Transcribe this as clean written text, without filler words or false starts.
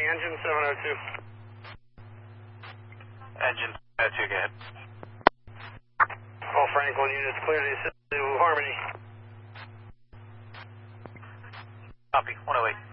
engine 702. Engine 702, go ahead. All Franklin units clear to Harmony. Copy, 108.